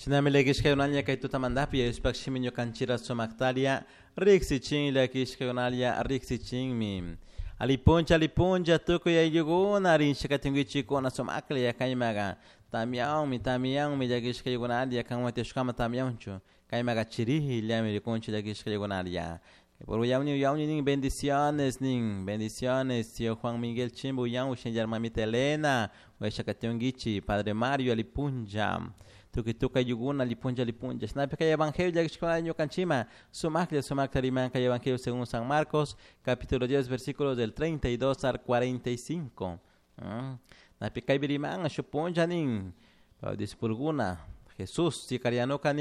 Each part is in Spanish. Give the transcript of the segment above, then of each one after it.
Shinamilegishka unalia kay tutamandapi yespakshimi kanchira somaktalia rixichin la kishka unalia rixichin mi aliponcha tuko ya yuguna rinshika tingichi kona somaklia kaimaga tamiao mi jagishka yugunalia kanwateshkama tamiauncho kaimaga chirihi liami riconchi jagishka yugunalia por yauni ning bendiciones tío Juan Miguel Chimbo yau shenjar mamita Elena weshakationgichi Padre Mario alipunja tuka yuguna lipunja snapi kay evangelio jagishka año kanchima sumaklia riman kay evangelio según San Marcos capítulo 10 versículos del 32 al 45 napi kay biriman shupunja ning dispulguna Jesús sikarianuka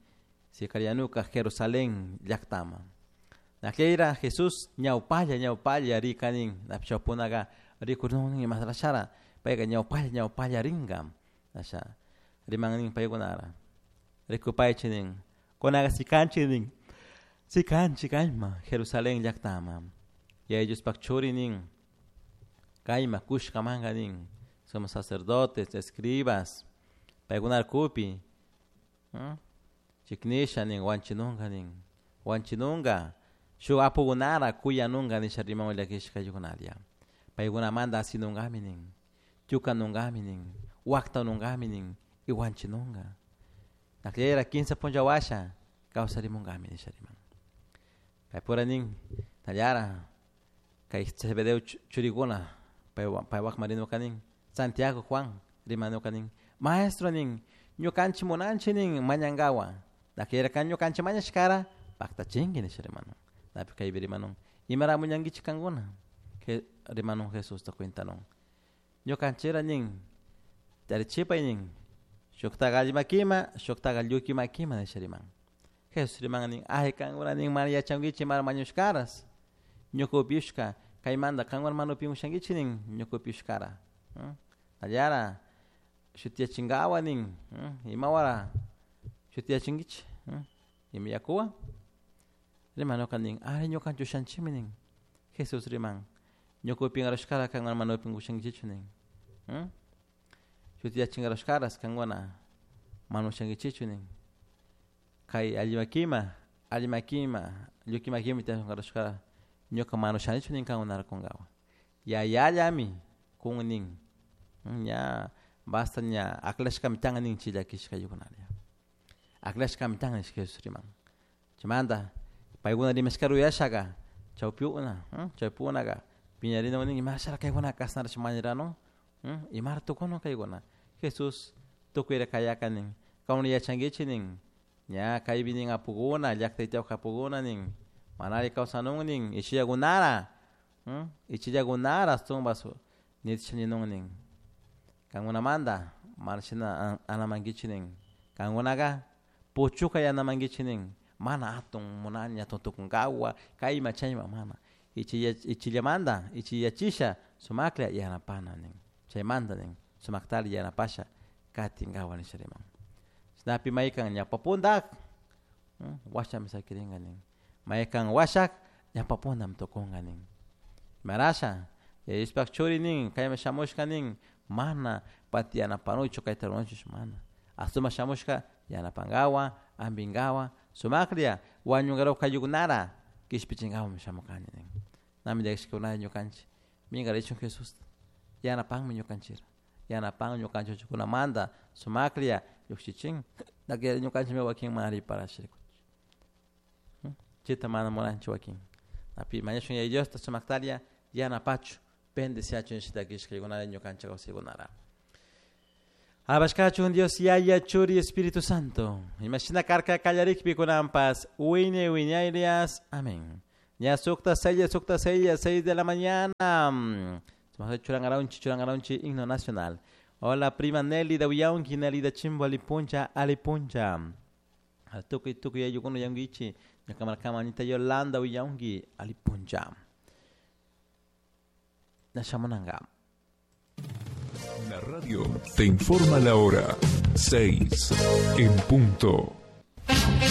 Jerusalén yaktama Nakira Jesús ñaupalla rikanin napchapunaga rikurunin masrashara pega ñaupalla ringam asha rimanin paygunara rikupaychinin konaga sikanchinin kalma Jerusalén yaktama ya ellos pakchurinin kaima kushkamanganin somos sacerdotes escribas paygunar kupi chiknishanin wanchinunga Shu apugunara kuyanunga ni sharimang ulakishka yugunalia. Paiguna manda asinungaminin. Yukanungaminin. Waktanungaminin. Iwanchinunga. Nakliera 15 ponjawasha. Kausarimungaminin sharimang. Kay puraning talyara. Kay sebedeu churiguna. Paywak marino kaning. Santiago Juan. Rimano kaning. Maestro ning. Nyukanchi munanchi ning manyangawa. Nakliera kan nyukanchi manyashkara. Pakta chingi ni sharimano. Napi kay birimanong imaramu nyang gichikanguna ke rimanong Jesus ta kuintanong nyo kanchera ning dari chipa ning shoktagal makima shoktagal yuki makima na sharimang Jesus rimang ning kanguna ning Maria changichi mar manyushkaras nyo ko bishka kay manda kangwan manupi mushangichi ning nyo ko bishkara alyara shutia chingawa ning imawara shutia chingichi imiyakuwa Rimano kaning nyo kan chushan chimining Jesus rimang nyo ko pingaroshkara kang mano pingushang chichuning shutia chingaroshkaras kang wana mano shang chichuning kay alimakima lyukimakima tingaroshkara nyo ka mano shang chichuning kang wana kongawa ya yami kungning nya basta nya aklashka mitanganing chila kishka yukunalia aklashka mitanganing Jesus rimang chimanda Paiguna di meskaru yashaga chaupiunaga piñarina wani imashara kayguna kasnar chmanirano imar tukono kayguna Jesus tukuira kayakanin kauni yachangichinin nya kaybinin apuguna yaktaitaw kapuguna nin manali kausanung nin ichiyagunara stumbaso nitchaninung nin kanguna manda marchina anamangichinin kangunaga puchuka yanamangichinin mana atong munanya tontukung gawa kai machayma mana ichiyamanda ichiyachisha sumakla yanapana ning chaymanda ning sumaktali yanapasha katingawa ni sharimang snapi maikang nya papundak washa misakiringa ning maikang washak nya papunda mtokonga ning marasha ya ispakchuri ning kay mashamushka ning mana pati yanapanucho kay taronchus mana asuma shamushka yanapangawa ambingawa Sumaklia wanyungaro kayugunara kishpichingawa mishamukani ning nami dexkuna nyukanchi minga rechun Jesus yana pang nyukanchira yana pang nyukancho chukuna manda sumaklia yukshiching dagere nyukanchi mewaking mari para shirikuch chita mana moranchi waking napi manyashun ya Dios ta sumaktalia yana pachu pende siachun shita kishkayunara nyukancha kosigunara Abashkachun Dios Yaya Churi Espíritu Santo. Imagina karka kallarik pikunampas. Uine Elias. Amén. Ya sukta sella 6 de la mañana. Churangaronchi, himno nacional. Hola prima Nelly da Uyaunki, Nelly da Chimbo alipuncha. Tuki ya yukuno yangichi. Nakamarkama anita Yolanda Uyaunki alipuncha. Nashamonanga. La radio te informa la hora 6 en punto.